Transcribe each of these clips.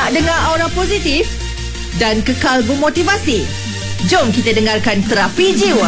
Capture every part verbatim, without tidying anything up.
Nak dengar aura positif dan kekal bermotivasi? Jom kita dengarkan Terapi Jiwa.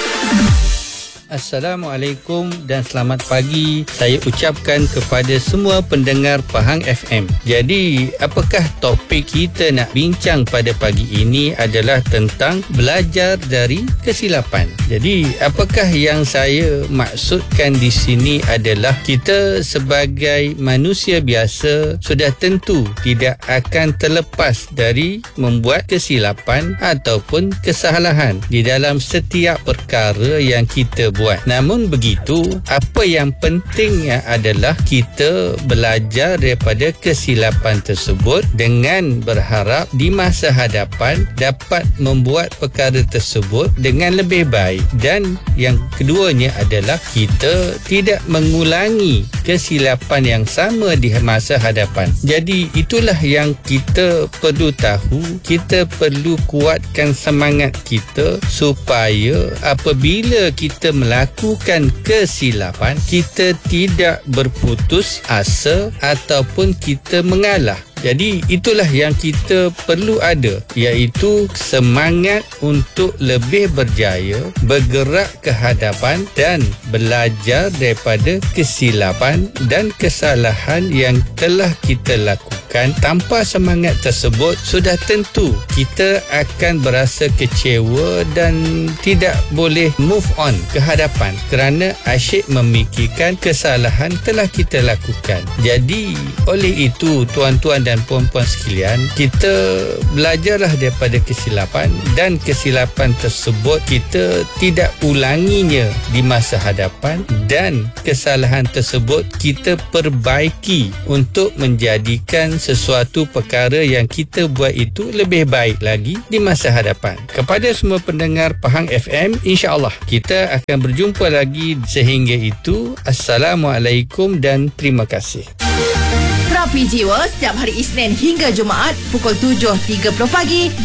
Assalamualaikum dan selamat pagi. Saya ucapkan kepada semua pendengar Pahang F M. Jadi, apakah topik kita nak bincang pada pagi ini adalah tentang belajar dari kesilapan. Jadi, apakah yang saya maksudkan di sini adalah kita sebagai manusia biasa sudah tentu tidak akan terlepas dari membuat kesilapan ataupun kesalahan di dalam setiap perkara yang kita buat. Namun begitu, apa yang pentingnya adalah kita belajar daripada kesilapan tersebut dengan berharap di masa hadapan dapat membuat perkara tersebut dengan lebih baik. Dan yang keduanya adalah kita tidak mengulangi kesilapan yang sama di masa hadapan. Jadi itulah yang kita perlu tahu. Kita perlu kuatkan semangat kita supaya apabila kita melakukan kesilapan, kita tidak berputus asa ataupun kita mengalah. Jadi itulah yang kita perlu ada, iaitu semangat untuk lebih berjaya, bergerak ke hadapan dan belajar daripada kesilapan dan kesalahan yang telah kita lakukan. Tanpa semangat tersebut, sudah tentu kita akan berasa kecewa dan tidak boleh move on ke hadapan kerana asyik memikirkan kesalahan telah kita lakukan. Jadi oleh itu, tuan-tuan dan puan-puan sekalian, kita belajarlah daripada kesilapan dan kesilapan tersebut kita tidak ulanginya di masa hadapan dan kesalahan tersebut kita perbaiki untuk menjadikan sesuatu perkara yang kita buat itu lebih baik lagi di masa hadapan. Kepada semua pendengar Pahang F M, insya-Allah kita akan berjumpa lagi. Sehingga itu, Assalamualaikum dan terima kasih. Terapi Jiwa setiap hari Isnin hingga Jumaat pukul tujuh tiga puluh pagi